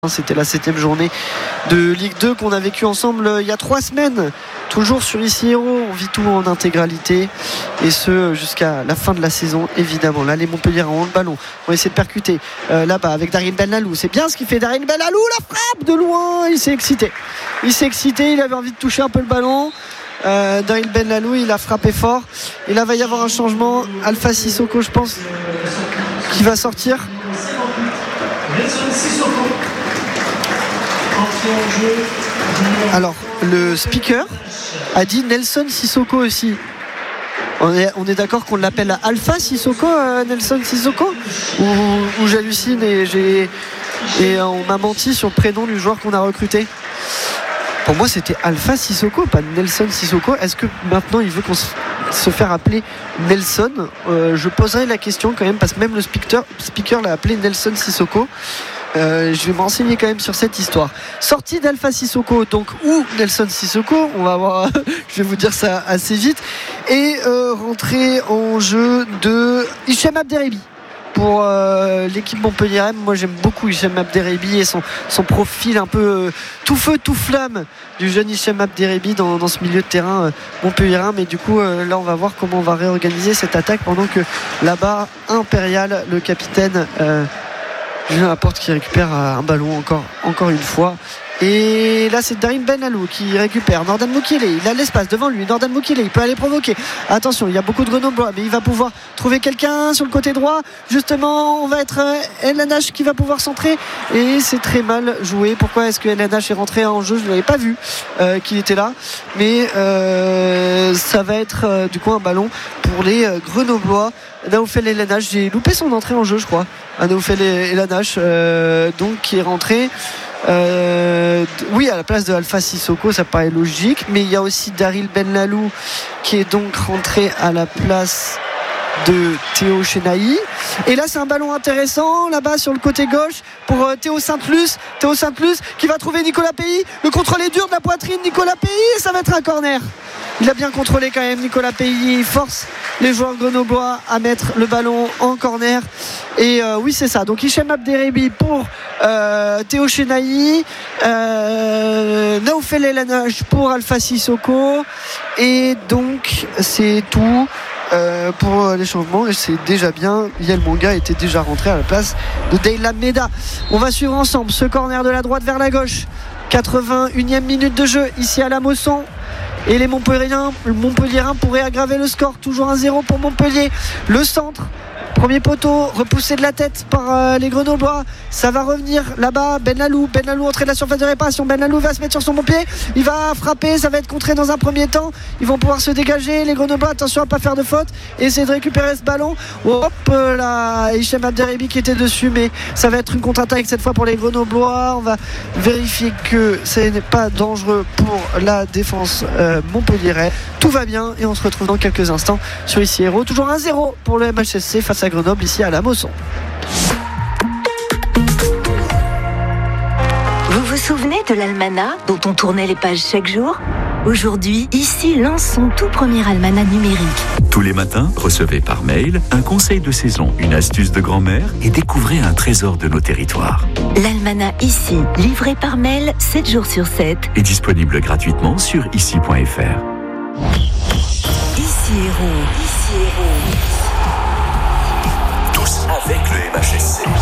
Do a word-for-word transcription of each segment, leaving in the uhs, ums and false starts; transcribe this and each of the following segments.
C'était la septième journée de Ligue deux qu'on a vécu ensemble il y a trois semaines. Toujours sur Ici Hérault, on vit tout en intégralité et ce jusqu'à la fin de la saison évidemment. Là les Montpellier ont le ballon, on va essayer de percuter euh, là-bas avec Daryl Benlalou. C'est bien ce qu'il fait Daryl Benlalou, la frappe de loin, il s'est excité. Il s'est excité, il avait envie de toucher un peu le ballon. Euh, Daryl Benlalou, il a frappé fort. Et là va y avoir un changement. Alpha Sissoko, je pense, qui va sortir. Alors le speaker a dit Nelson Sissoko aussi. On est, on est d'accord qu'on l'appelle Alpha Sissoko, euh, Nelson Sissoko, ou, ou j'hallucine et, j'ai, et on m'a menti sur le prénom du joueur qu'on a recruté. Pour moi c'était Alpha Sissoko, pas Nelson Sissoko. Est-ce que maintenant il veut qu'on se, se faire appeler Nelson? euh, Je poserai la question quand même, parce que même le speaker, speaker l'a appelé Nelson Sissoko. Euh, je vais me renseigner quand même sur cette histoire. Sortie d'Alpha Sissoko, donc, ou Nelson Sissoko, on va voir. Je vais vous dire ça assez vite. Et euh, rentrée en jeu de Hichem Abderrehbi pour euh, l'équipe montpelliéraine. Moi j'aime beaucoup Hichem Abderrehbi et son, son profil un peu euh, tout feu tout flamme du jeune Hichem Abderrehbi dans, dans ce milieu de terrain euh, montpelliérain. Mais du coup euh, là on va voir comment on va réorganiser cette attaque pendant que là-bas Impérial, le capitaine euh, Julien Laporte, qui récupère un ballon encore, encore une fois. Et là c'est Daryl Benlalou qui récupère Nordan Mukele, il a l'espace devant lui. Nordan Mukele, il peut aller provoquer, attention, il y a beaucoup de Grenoblois, mais il va pouvoir trouver quelqu'un sur le côté droit. Justement on va être El Hanach qui va pouvoir centrer, et c'est très mal joué. Pourquoi est-ce que El Hanach est rentré en jeu? Je ne l'avais pas vu euh, qu'il était là, mais euh, ça va être euh, du coup un ballon pour les euh, Grenoblois. Naoufel El Hanach, j'ai loupé son entrée en jeu je crois, Naoufel El Hanach euh, donc qui est rentré Euh, oui, à la place de Alpha Sissoko, ça paraît logique, mais il y a aussi Daryl Benlalou qui est donc rentré à la place de Théo Chenailly. Et là c'est un ballon intéressant là-bas sur le côté gauche pour euh, Théo Sainte-Luce Théo Sainte-Luce qui va trouver Nicolas Pays. Le contrôle est dur de la poitrine, Nicolas Pays, et ça va être un corner. Il a bien contrôlé quand même Nicolas Pays, il force les joueurs grenoblois à mettre le ballon en corner. Et euh, oui c'est ça, donc Hichem Abderrehbi pour euh, Théo Chenailly, euh, Naoufel El Hanach pour Alpha Sissoko, et donc c'est tout Euh, pour les changements, et c'est déjà bien. Yael Monga était déjà rentré à la place de Deyla Meda. On va suivre ensemble ce corner de la droite vers la gauche. quatre-vingt-unième minute de jeu ici à la Mosson, et les Montpelliérains, Montpelliérains pourraient aggraver le score. Toujours un zéro pour Montpellier. Le centre, premier poteau, repoussé de la tête par euh, les Grenoblois. Ça va revenir là-bas. Benlalou, Benlalou entrée de la surface de réparation. Benlalou va se mettre sur son bon pied. Il va frapper, ça va être contré dans un premier temps. Ils vont pouvoir se dégager. Les Grenoblois, attention à ne pas faire de faute. Essayer de récupérer ce ballon. Hop là, Hichem Abderrehbi qui était dessus, mais ça va être une contre-attaque cette fois pour les Grenoblois. On va vérifier que ce n'est pas dangereux pour la défense euh, montpelliéraine. Tout va bien et on se retrouve dans quelques instants sur Ici Hérault. Toujours un zéro pour le M H S C face à Grenoble ici à la Mosson. Vous vous souvenez de l'almanach dont on tournait les pages chaque jour? Aujourd'hui, Ici lance son tout premier almanach numérique. Tous les matins, recevez par mail un conseil de saison, une astuce de grand-mère, et découvrez un trésor de nos territoires. L'almanach Ici, livré par mail sept jours sur sept, est disponible gratuitement sur ici point f r. Ici Hérault. Ici Hérault. Tous avec le M H S C.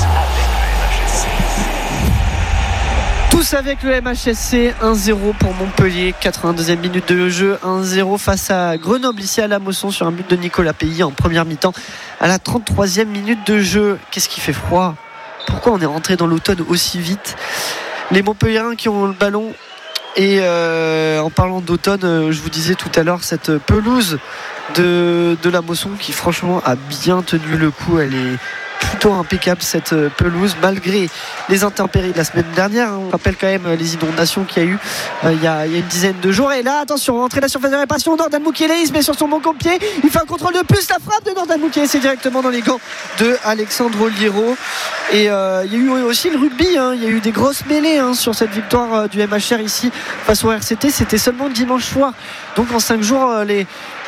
Tous avec le M H S C. Un zéro pour Montpellier, quatre-vingt-deuxième minute de jeu, un zéro face à Grenoble ici à la Mosson sur un but de Nicolas Pays en première mi-temps à la trente-troisième minute de jeu. Qu'est-ce qui fait froid? Pourquoi on est rentré dans l'automne aussi vite? Les Montpelliérains qui ont le ballon. Et euh, en parlant d'automne, euh, je vous disais tout à l'heure cette pelouse de, de la Mosson qui franchement a bien tenu le coup. Elle est plutôt impeccable cette pelouse malgré les intempéries de la semaine dernière. On rappelle quand même les inondations qu'il y a eu euh, il, y a, il y a une dizaine de jours. Et là attention, entrée de la surface de réparation, Nordan Mukele, il se met sur son bon pied, il fait un contrôle de plus, la frappe de Nordan Mukele, c'est directement dans les gants de Alexandre Oliero. Et euh, il y a eu aussi le rugby, hein. Il y a eu des grosses mêlées hein, sur cette victoire euh, du M H R ici face au R C T. C'était seulement dimanche soir, donc en cinq jours euh, les,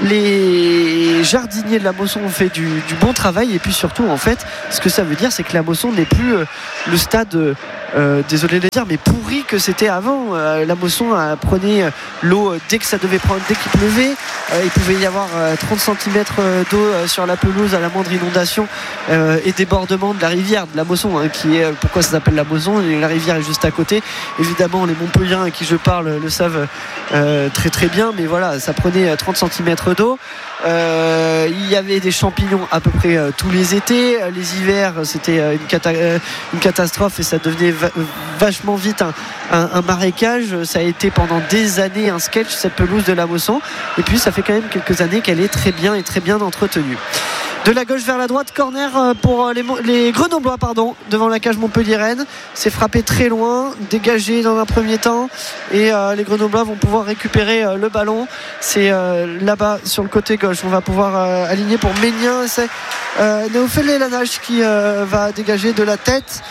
les jardiniers de la Mosson ont fait du, du bon travail. Et puis surtout, en fait, ce que ça veut dire, c'est que la Mosson n'est plus euh, le stade, euh, désolé de le dire, mais pourri que c'était avant. Euh, la Mosson euh, prenait l'eau dès que ça devait prendre, dès qu'il pleuvait. Euh, il pouvait y avoir euh, trente centimètres d'eau euh, sur la pelouse à la moindre inondation euh, et débordement de la rivière de la Mosson, hein, qui est, pourquoi ça s'appelle la Mosson, la rivière est juste à côté. Évidemment, les Montpelliérains à qui je parle le savent euh, très très bien, mais voilà, ça prenait trente centimètres d'eau. Euh, il y avait des champignons à peu près euh, tous les étés. Les hivers, c'était euh, une, cata- euh, une catastrophe et ça devenait va- vachement vite un, un, un marécage. Ça a été pendant des années un sketch, cette pelouse de la Mosson. Et puis ça fait quand même quelques années qu'elle est très bien et très bien entretenue. De la gauche vers la droite, corner pour les, les Grenoblois, pardon, devant la cage montpelliéraine. C'est frappé très loin, dégagé dans un premier temps, et euh, les Grenoblois vont pouvoir récupérer euh, le ballon. C'est euh, là-bas sur le côté gauche. On va pouvoir euh, aligner pour Ménien. C'est euh, Néophèle Lanache qui euh, va dégager de la tête.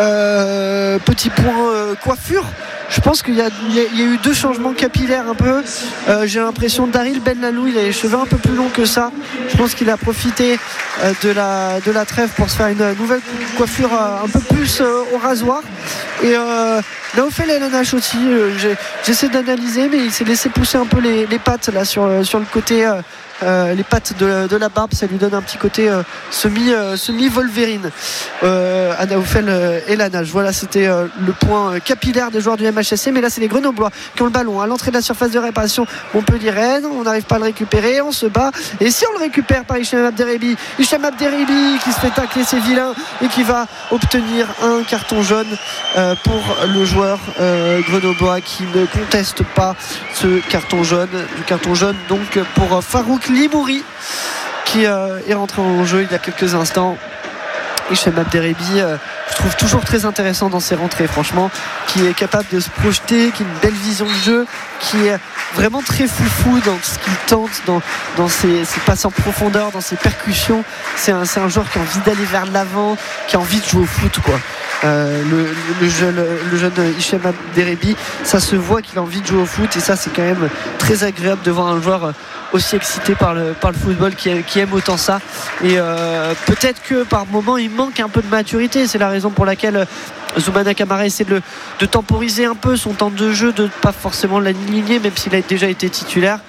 Euh, petit point euh, coiffure. Je pense qu'il y a, il y a, il y a eu deux changements capillaires un peu. Euh, j'ai l'impression Daryl Benlalou, il a les cheveux un peu plus longs que ça. Je pense qu'il a profité euh, de, la, de la trêve pour se faire une nouvelle coiffure euh, un peu plus euh, au rasoir. Et euh, Néophèle Lanache aussi, euh, j'ai, j'essaie d'analyser, mais il s'est laissé pousser un peu les, les pattes là sur, sur le côté. Euh, Euh, les pattes de, de la barbe, ça lui donne un petit côté euh, semi, euh, semi Wolverine euh, à Néophèle euh, et Lanache. Voilà, c'était euh, le point euh, capillaire des joueurs du M H S C. Mais là, c'est les Grenoblois qui ont le ballon à l'entrée de la surface de réparation Montpellier-Rennes. On n'arrive pas à le récupérer, on se bat. Et si on le récupère par Hicham Abderrebi, Hicham Abderrebi qui se fait tacler, c'est vilain, et qui va obtenir un carton jaune euh, pour le joueur euh, grenoblois qui ne conteste pas ce carton jaune. Du carton jaune donc pour Farouk Limouri qui euh, est rentré en jeu il y a quelques instants. Hicham Abderrebi, euh, je trouve toujours très intéressant dans ses rentrées, franchement, qui est capable de se projeter, qui a une belle vision de jeu, qui est vraiment très foufou dans ce qu'il tente, dans, dans ses, ses passes en profondeur, dans ses percussions. C'est un, c'est un joueur qui a envie d'aller vers l'avant, qui a envie de jouer au foot, quoi. Euh, le, le, jeune, le jeune Hicham Abderrebi, ça se voit qu'il a envie de jouer au foot, et ça c'est quand même très agréable de voir un joueur aussi excité par le, par le football, qui, qui aime autant ça. Et euh, peut-être que par moment il manque un peu de maturité, c'est la raison pour laquelle Zoumana Camara essaie de, de temporiser un peu son temps de jeu, de ne pas forcément l'aligner même s'il a déjà été titulaire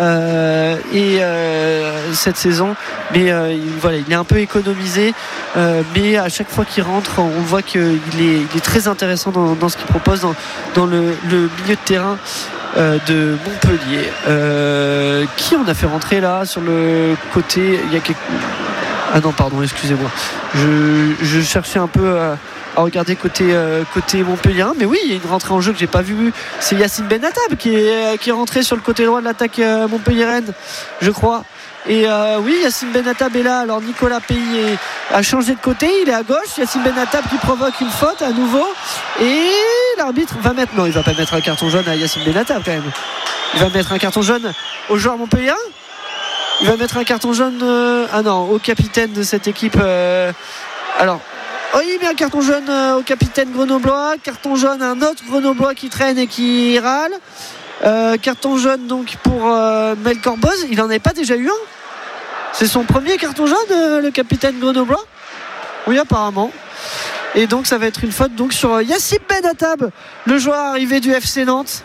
euh, et euh, cette saison, mais euh, il, voilà, il est un peu économisé, euh, mais à chaque fois qu'il rentre, on voit qu'il est, il est très intéressant dans, dans ce qu'il propose dans, dans le, le milieu de terrain euh, de Montpellier. Euh, qui on a fait rentrer là sur le côté? Il y a quelques... Ah non, pardon, excusez-moi. Je, je cherchais un peu à, à regarder côté, euh, côté Montpellier. Mais oui, il y a une rentrée en jeu que j'ai pas vue. C'est Yacine Benatab qui est, qui est rentré sur le côté droit de l'attaque euh, Montpellier-Rennes, je crois. Et euh, oui, Yacine Benatab est là. Alors Nicolas Pays est, a changé de côté, il est à gauche. Yacine Benatab qui provoque une faute à nouveau. Et l'arbitre va mettre... Non, il va pas mettre un carton jaune à Yacine Benatab quand même. Il va mettre un carton jaune au joueur montpelliérain. Il va mettre un carton jaune euh, ah non, au capitaine de cette équipe. Euh, alors, oh, il met un carton jaune euh, au capitaine grenoblois. Carton jaune à un autre grenoblois qui traîne et qui râle. Euh, carton jaune donc pour euh, Mel Corboz. Il en avait pas déjà eu un? C'est son premier carton jaune, euh, le capitaine grenoblois? Oui, apparemment. Et donc ça va être une faute donc sur euh, Yacine Benatab, le joueur arrivé du F C Nantes,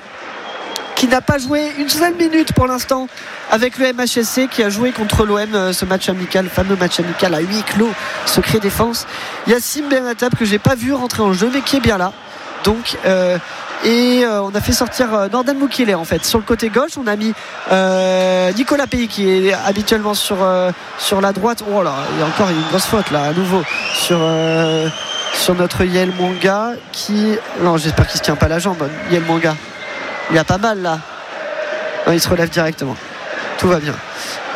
qui n'a pas joué une seule minute pour l'instant avec le M H S C, qui a joué contre l'O M ce match amical, fameux match amical à huis clos, secret défense. Yacine Benatab que j'ai pas vu rentrer en jeu mais qui est bien là. Donc euh, et euh, on a fait sortir euh, Nordan Moukile en fait sur le côté gauche. On a mis euh, Nicolas Pays qui est habituellement sur, euh, sur la droite. Oh là, il y a encore une grosse faute là à nouveau sur, euh, sur notre Yael Mwanga qui... Non, j'espère qu'il se tient pas la jambe, Yael Mwanga. Il a pas mal là. Non, il se relève directement. Tout va bien.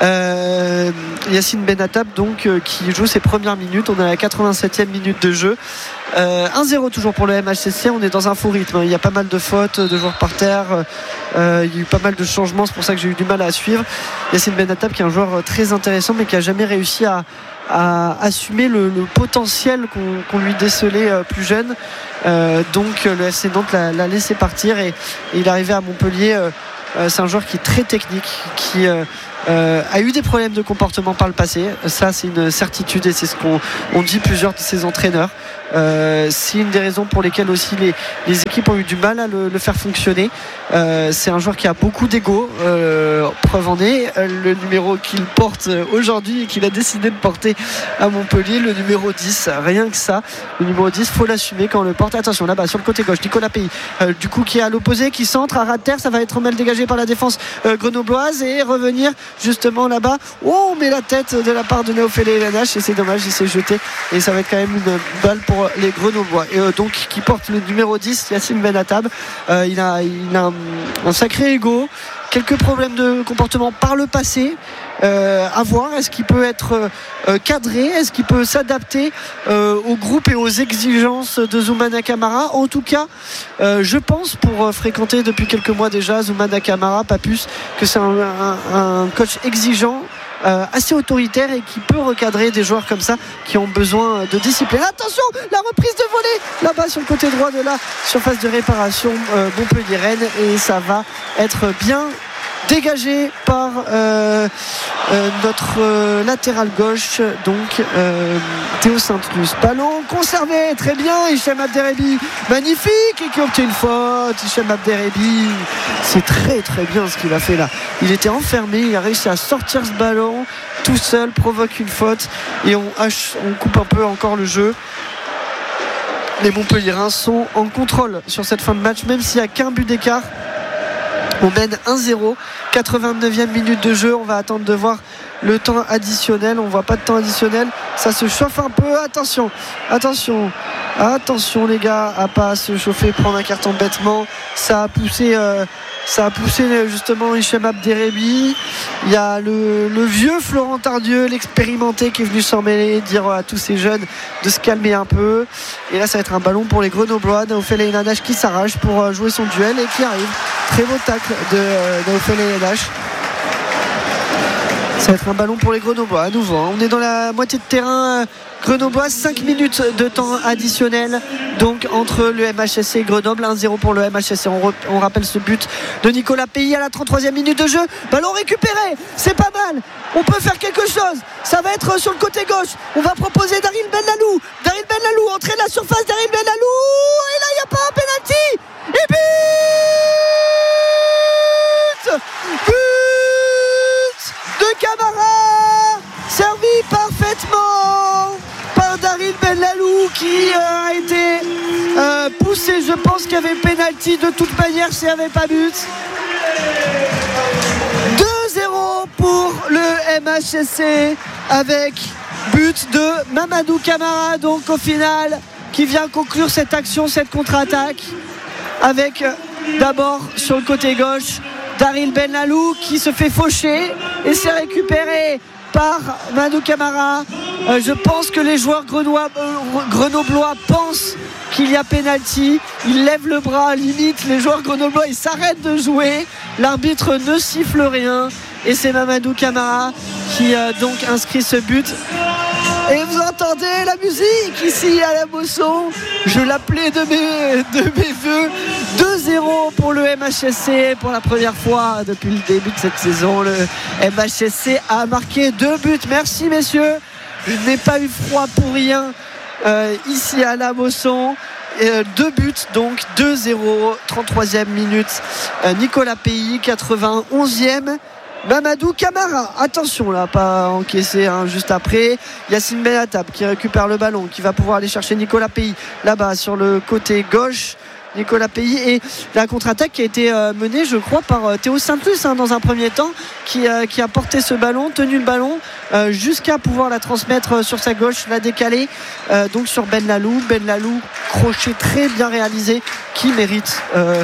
Euh, Yacine Benatab donc euh, qui joue ses premières minutes. On est à la quatre-vingt-septième minute de jeu. Euh, un zéro toujours pour le M H C C. On est dans un faux rythme. Il y a pas mal de fautes, de joueurs par terre. Euh, il y a eu pas mal de changements. C'est pour ça que j'ai eu du mal à suivre. Yacine Benatab qui est un joueur très intéressant mais qui a jamais réussi à à assumer le, le potentiel qu'on, qu'on lui décelait euh, plus jeune. Euh, donc le F C Nantes l'a, l'a laissé partir et, et il est arrivé à Montpellier. Euh, euh, c'est un joueur qui est très technique, qui euh, euh, a eu des problèmes de comportement par le passé. Ça, c'est une certitude et c'est ce qu'on on dit plusieurs de ses entraîneurs. Euh, c'est une des raisons pour lesquelles aussi les, les équipes ont eu du mal à le, le faire fonctionner. Euh, c'est un joueur qui a beaucoup d'ego, euh, preuve en est le numéro qu'il porte aujourd'hui et qu'il a décidé de porter à Montpellier, le numéro dix, rien que ça, le numéro dix, faut l'assumer quand on le porte. Attention là-bas sur le côté gauche, Nicolas Pays euh, du coup qui est à l'opposé, qui centre à ras de terre, ça va être mal dégagé par la défense euh, grenobloise et revenir justement là-bas. Oh, on met la tête de la part de Néofélé et Lanache et c'est dommage, il s'est jeté et ça va être quand même une balle pour les Grenoblois et euh, donc qui porte le numéro dix, Yacine Benatab. euh, il a, il a un, un sacré ego, quelques problèmes de comportement par le passé. Euh, à voir, est-ce qu'il peut être euh, cadré, est-ce qu'il peut s'adapter euh, au groupe et aux exigences de Zoumana Camara. En tout cas euh, je pense, pour euh, fréquenter depuis quelques mois déjà Zoumana Camara, Papus, que c'est un, un, un coach exigeant, Euh, assez autoritaire et qui peut recadrer des joueurs comme ça qui ont besoin de discipline. Attention, la reprise de volée là-bas sur le côté droit de la surface de réparation euh, Montpellier-Rennes et ça va être bien dégagé par euh, euh, notre euh, latéral gauche, donc euh, Théo Saint-Luce. Ballon conservé, très bien, Hichem Abderrebi, magnifique, et qui obtient une faute. Hichem Abderrebi, c'est très très bien ce qu'il a fait là. Il était enfermé, il a réussi à sortir ce ballon tout seul, provoque une faute et on, hache, on coupe un peu encore le jeu. Les Montpelliérains sont en contrôle sur cette fin de match, même s'il n'y a qu'un but d'écart. On mène un zéro, quatre-vingt-neuvième minute de jeu. On va attendre de voir le temps additionnel. On voit pas de temps additionnel. Ça se chauffe un peu. Attention, attention, attention les gars à pas se chauffer, prendre un carton bêtement. Ça a poussé, euh, ça a poussé justement Hichem Abderrebi. Il y a le, le vieux Florent Tardieu, l'expérimenté, qui est venu s'en mêler, dire à tous ces jeunes de se calmer un peu. Et là, ça va être un ballon pour les Grenoblois. Néofélé Lanache qui s'arrache pour jouer son duel et qui arrive. Très beau tacle de euh, Néofélé Lanache. Ça va être un ballon pour les Grenoblois à nouveau. On est dans la moitié de terrain grenoblois, cinq minutes de temps additionnel donc entre le M H S C et Grenoble. Un zéro pour le M H S C. On, re, on rappelle ce but de Nicolas Pays à la trente-troisième minute de jeu. Ballon récupéré, c'est pas mal, on peut faire quelque chose. Ça va être sur le côté gauche. On va proposer Daryl Benlalou. Daryl Benlalou, entrée de la surface, Daryl Benlalou, et là il n'y a pas un penalty. Et but But de Camara, servi parfaitement par Daryl Benlalou qui euh, a été euh, poussé. Je pense qu'il y avait pénalty de toute manière s'il n'y avait pas but. deux zéro pour le M H S C avec but de Mamadou Camara, donc au final qui vient conclure cette action, cette contre-attaque avec euh, d'abord sur le côté gauche Daryl Benlalou qui se fait faucher et c'est récupéré par Mamadou Camara. Euh, je pense que les joueurs grenois, euh, grenoblois pensent qu'il y a pénalty. Ils lèvent le bras, limite les joueurs grenoblois ils s'arrêtent de jouer. L'arbitre ne siffle rien et c'est Mamadou Camara qui a donc inscrit ce but. Et vous entendez la musique ici à la Mosson, je l'appelais de mes, de mes voeux. deux zéro pour le M H S C pour la première fois depuis le début de cette saison. Le M H S C a marqué deux buts. Merci messieurs, je n'ai pas eu froid pour rien euh, ici à la Mosson. Et, euh, deux buts donc, deux zéro, trente-troisième minute. euh, Nicolas Pays, quatre-vingt-onzième. Mamadou Camara, attention là, pas encaissé hein, juste après. Yacine Benatab qui récupère le ballon, qui va pouvoir aller chercher Nicolas Pays là-bas sur le côté gauche. Nicolas Pays et la contre-attaque qui a été euh, menée je crois par euh, Théo Saint-Luce hein, dans un premier temps qui, euh, qui a porté ce ballon, tenu le ballon euh, jusqu'à pouvoir la transmettre euh, sur sa gauche, la décaler euh, donc sur Benlalou. Benlalou, crochet très bien réalisé qui mérite euh,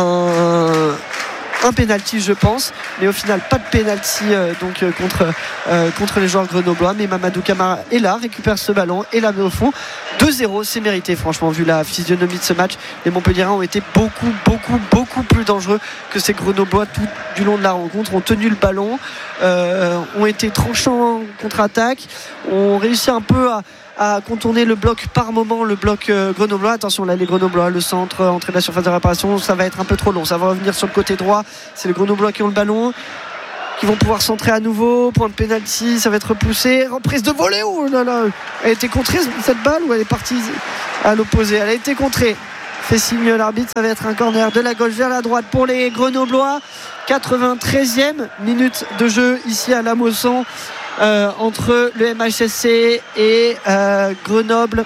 un un pénalty je pense, mais au final pas de pénalty euh, donc euh, contre, euh, contre les joueurs grenoblois. Mais Mamadou Camara est là, récupère ce ballon et la met au fond. deux zéro, c'est mérité franchement vu la physionomie de ce match. Les Montpelliérains ont été beaucoup beaucoup beaucoup plus dangereux que ces grenoblois tout du long de la rencontre, ont tenu le ballon, euh, ont été tranchants en contre-attaque, ont réussi un peu à à contourner le bloc par moment, le bloc euh, grenoblois. Attention là les grenoblois, le centre, euh, entrée de la surface de réparation, ça va être un peu trop long, ça va revenir sur le côté droit, c'est les grenoblois qui ont le ballon. qui vont pouvoir centrer à nouveau. Point de pénalty, ça va être repoussé. Reprise de volée, oh là là, elle a été contrée cette balle ou elle est partie à l'opposé? Elle a été contrée. Fait signe l'arbitre, ça va être un corner de la gauche vers la droite pour les Grenoblois. quatre-vingt-treizième minute de jeu ici à La Mosson, euh, entre le M H S C et euh, Grenoble.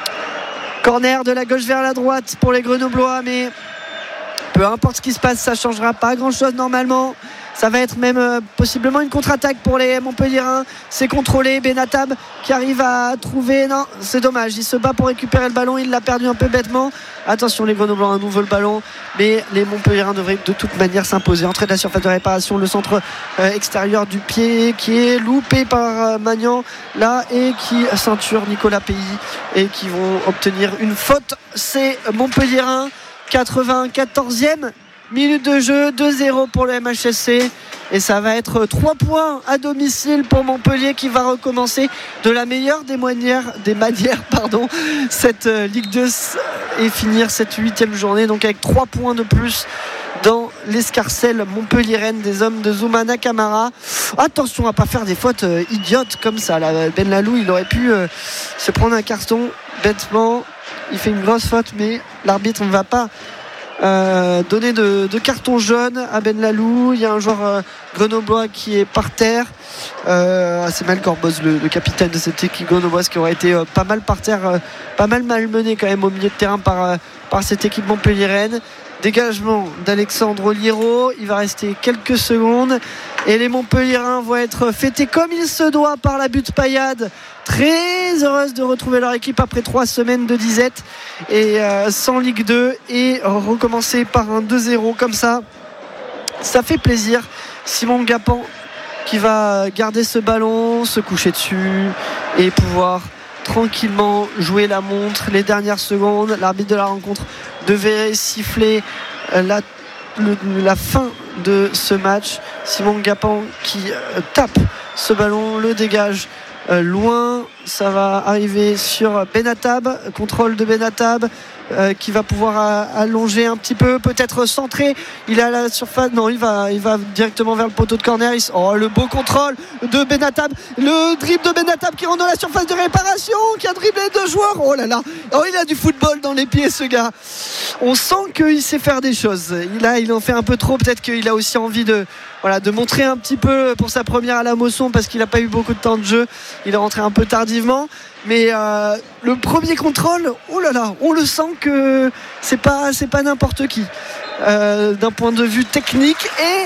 Corner de la gauche vers la droite pour les Grenoblois, mais peu importe ce qui se passe, ça ne changera pas grand chose normalement. Ça va être même euh, possiblement une contre-attaque pour les Montpelliérains. C'est contrôlé. Benatab qui arrive à trouver. Non, c'est dommage. Il se bat pour récupérer le ballon. Il l'a perdu un peu bêtement. Attention, les Grenoblois ont à nouveau le ballon. Mais les Montpelliérains devraient de toute manière s'imposer. Entrée de la surface de réparation. Le centre euh, extérieur du pied qui est loupé par euh, Magnan. Là, et qui ceinture Nicolas Pays. Et qui vont obtenir une faute. C'est Montpelliérains. quatre-vingt-quatorzième minute de jeu, deux zéro pour le M H S C, et ça va être trois points à domicile pour Montpellier qui va recommencer de la meilleure des manières, des manières pardon, cette euh, Ligue deux et finir cette huitième journée donc avec trois points de plus dans l'escarcelle montpelliéraine des hommes de Zoumana Camara. Attention à pas faire des fautes euh, idiotes comme ça là. Ben Lalou, il aurait pu euh, se prendre un carton bêtement. Il fait une grosse faute, mais l'arbitre ne va pas Euh, donner de, de carton jaune à Ben Lalou. Il y a un joueur euh, grenoblois qui est par terre, euh, c'est Mel Corboz, le, le capitaine de cette équipe grenobloise, qui aurait été euh, pas mal par terre, euh, pas mal malmené quand même au milieu de terrain par, euh, par cette équipe montpelliéraine. Dégagement d'Alexandre Liro, il va rester quelques secondes et les Montpelliérains vont être fêtés comme il se doit par la butte paillade, très heureuse de retrouver leur équipe après trois semaines de disette et euh, sans Ligue deux, et recommencer par un deux zéro comme ça, ça fait plaisir. Simon Gapan qui va garder ce ballon, se coucher dessus et pouvoir tranquillement jouer la montre les dernières secondes. L'arbitre de la rencontre devait siffler la, le, la fin de ce match. Simon Gapan qui euh, tape ce ballon, le dégage euh, loin, ça va arriver sur Benatab, contrôle de Benatab euh, qui va pouvoir a, allonger un petit peu, peut-être centrer, il est à la surface, non il va, il va directement vers le poteau de corner. Il, oh le beau contrôle de Benatab, le dribble de Benatab qui rentre dans la surface de réparation, qui a dribblé deux joueurs, oh là là, oh il a du football dans les pieds ce gars, on sent qu'il sait faire des choses, il, a, il en fait un peu trop, peut-être qu'il a aussi envie de Voilà, de montrer un petit peu pour sa première à La Mosson, parce qu'il n'a pas eu beaucoup de temps de jeu, il est rentré un peu tardivement, mais euh, le premier contrôle, oh là là, on le sent que c'est pas, c'est pas n'importe qui euh, d'un point de vue technique, et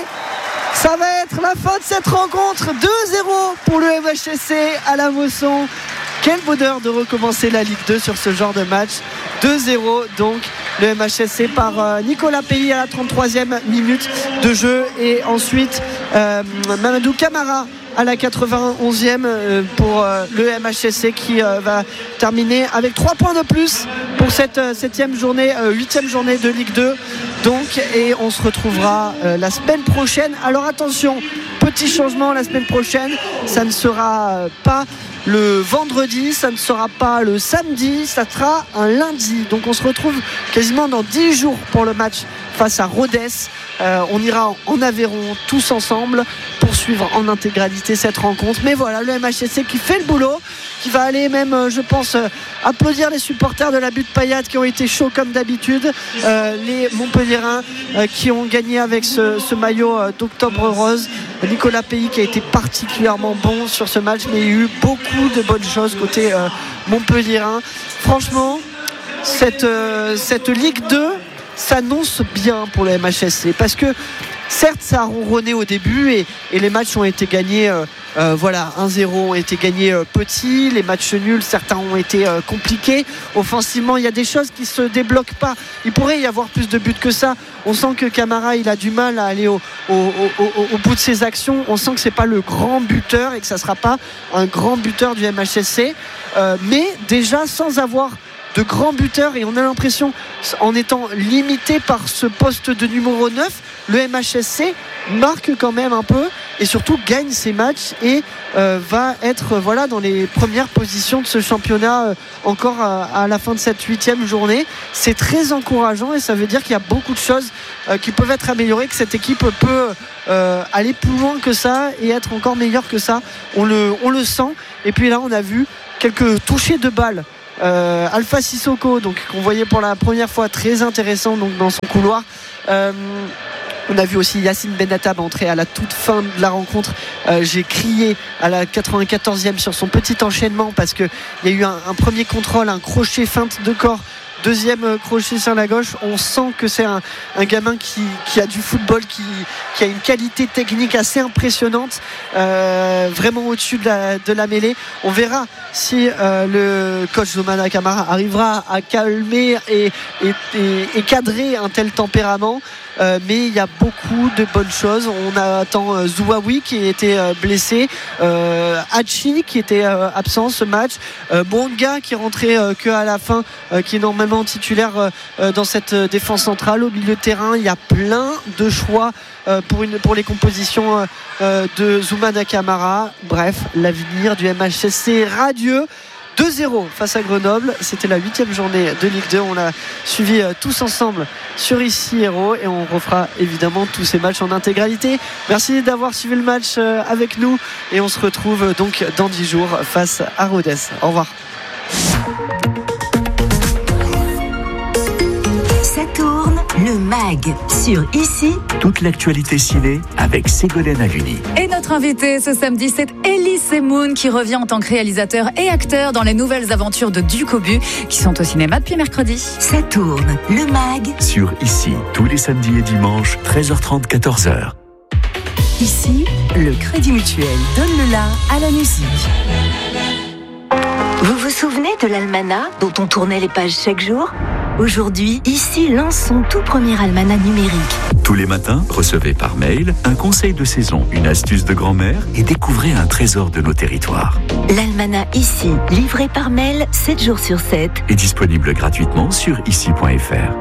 ça va être la fin de cette rencontre. Deux zéro pour le M H S C à La Mosson. Quel bonheur de recommencer la Ligue deux sur ce genre de match. Deux zéro donc, le M H S C par euh, Nicolas Pays à la trente-troisième minute de jeu, et ensuite euh, Mamadou Camara à la quatre-vingt-onzième euh, pour euh, le M H S C qui euh, va terminer avec trois points de plus pour cette euh, septième journée, euh, huitième journée de Ligue deux donc, et on se retrouvera euh, la semaine prochaine. Alors attention, petit changement la semaine prochaine, ça ne sera euh, pas le vendredi, ça ne sera pas le samedi, ça sera un lundi. Donc on se retrouve quasiment dans dix jours pour le match face à Rodez. Euh, on ira en Aveyron tous ensemble pour suivre en intégralité cette rencontre. Mais voilà, le M H S C qui fait le boulot, qui va aller même, je pense, applaudir les supporters de la butte paillade qui ont été chauds comme d'habitude. Euh, les Montpelliérains euh, qui ont gagné avec ce, ce maillot euh, d'Octobre Rose. Nicolas Pays qui a été particulièrement bon sur ce match, mais il y a eu beaucoup de bonnes choses côté euh, Montpelliérain. Franchement, cette, euh, cette Ligue deux s'annonce bien pour le M H S C, parce que certes ça a ronronné au début, et, et les matchs ont été gagnés euh, euh, voilà, un zéro ont été gagnés euh, petits, les matchs nuls certains ont été euh, compliqués offensivement, il y a des choses qui se débloquent pas, il pourrait y avoir plus de buts que ça. On sent que Camara il a du mal à aller au, au, au, au, au bout de ses actions, on sent que c'est pas le grand buteur et que ça sera pas un grand buteur du M H S C, euh, mais déjà sans avoir de grands buteurs, et on a l'impression, en étant limité par ce poste de numéro neuf, le M H S C marque quand même un peu, et surtout gagne ses matchs et euh, va être euh, voilà, dans les premières positions de ce championnat euh, encore à, à la fin de cette huitième journée. C'est très encourageant et ça veut dire qu'il y a beaucoup de choses euh, qui peuvent être améliorées, que cette équipe peut euh, aller plus loin que ça et être encore meilleure que ça. On le, on le sent. Et puis là, on a vu quelques touchés de balles. Euh, Alpha Sissoko, donc qu'on voyait pour la première fois, très intéressant donc dans son couloir. Euh, on a vu aussi Yacine Benatab entrer à la toute fin de la rencontre. Euh, j'ai crié à la quatre-vingt-quatorzième sur son petit enchaînement parce qu'il y a eu un, un premier contrôle, un crochet feinte de corps. Deuxième crochet sur la gauche, on sent que c'est un, un gamin qui, qui a du football, qui, qui a une qualité technique assez impressionnante, euh, vraiment au-dessus de la, de la mêlée. On verra si euh, le coach Zoumana Camara arrivera à calmer et, et, et, et cadrer un tel tempérament. Euh, mais il y a beaucoup de bonnes choses. On attend euh, Zouaoui qui était euh, blessé, euh, Hachi qui était euh, absent ce match, euh, Bonga qui est rentré euh, que à la fin, euh, qui est normalement titulaire euh, dans cette euh, défense centrale. Au milieu de terrain, il y a plein de choix euh, pour, une, pour les compositions euh, de Zoumana Camara. Bref, l'avenir du M H S C est radieux. deux zéro face à Grenoble, c'était la huitième journée de Ligue deux. On l'a suivi euh, tous ensemble sur Ici Héros et on refera évidemment tous ces matchs en intégralité. Merci d'avoir suivi le match euh, avec nous et on se retrouve euh, donc dans dix jours face à Rodez. Au revoir. Ça tourne, le mag sur Ici. Toute l'actualité ciné avec Ségolène Aluni. Et notre invité ce samedi, c'est Elie Semoun qui revient en tant que réalisateur et acteur dans les nouvelles aventures de Duc Aubu qui sont au cinéma depuis mercredi. Ça tourne, le mag Sur Ici, tous les samedis et dimanches, treize heures trente, quatorze heures. Ici, le Crédit Mutuel donne le la à la musique. Vous vous souvenez de l'almanach dont on tournait les pages chaque jour ? Aujourd'hui, Ici lance son tout premier almanach numérique. Tous les matins, recevez par mail un conseil de saison, une astuce de grand-mère et découvrez un trésor de nos territoires. L'almanach Ici, livré par mail sept jours sur sept. Est disponible gratuitement sur ici point f r.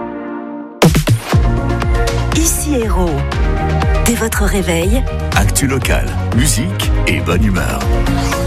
Ici Héros. Dès votre réveil, Actu local, musique et bonne humeur.